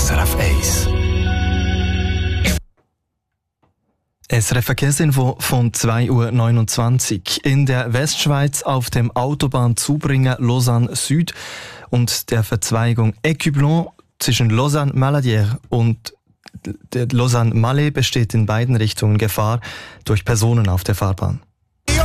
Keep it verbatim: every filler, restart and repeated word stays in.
S R F eins. S R F Verkehrsinfo von zwei Uhr neunundzwanzig. In der Westschweiz auf dem Autobahnzubringer Lausanne Süd und der Verzweigung Écublon zwischen Lausanne-Maladière und Lausanne-Malais besteht in beiden Richtungen Gefahr durch Personen auf der Fahrbahn.